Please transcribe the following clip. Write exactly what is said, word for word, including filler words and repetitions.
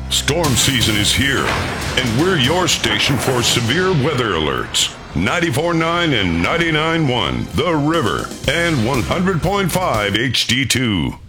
Storm season is here, and we're your station for severe weather alerts. ninety-four point nine and ninety-nine point one, The River, and one hundred point five H D two.